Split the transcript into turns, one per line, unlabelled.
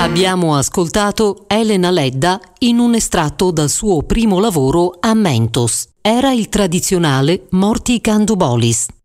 Abbiamo ascoltato Elena Ledda in un estratto dal suo primo lavoro a Mentos. Era il tradizionale Morti Candubolis.